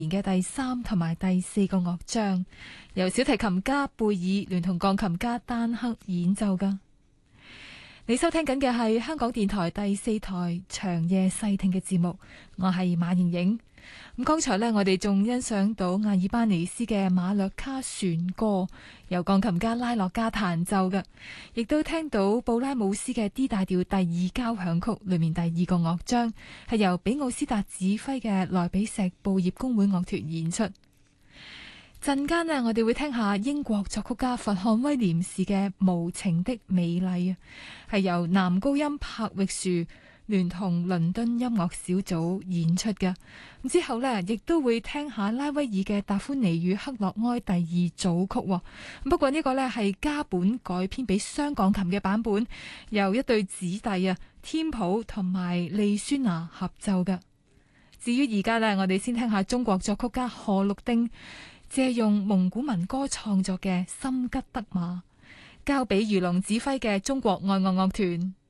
嘅第3同埋第4個樂章，由小提琴家貝爾聯同鋼琴家丹克演奏㗎。你收聽緊嘅係香港電台第4台長夜細聽嘅節目，我係馬瑩瑩。咁剛才呢，我哋仲欣賞到阿爾巴尼斯嘅馬略卡船歌，由鋼琴家拉洛加彈奏嘅，亦都聽到布拉姆斯嘅 D 大調第2交響曲裏面第2個樂章，係由比奧斯達指揮嘅萊比錫布葉公會樂團演出。陣間呢，我哋會聽下英國作曲家佛漢威廉士嘅《無情的美麗》啊，係由男高音柏域樹聯同倫敦音樂小組演出嘅。之後呢，亦都會聽下拉威爾嘅《達芙妮與克洛埃》第2組曲。不過呢個呢，係加本改編俾雙鋼琴嘅版本，由一對子弟啊，添普同埋利宣娜合奏嘅。至於而家呢，我哋先聽下中國作曲家賀綠丁借用蒙古民歌創作嘅《心吉德瑪》，交俾魚龍指揮嘅中國愛樂樂團。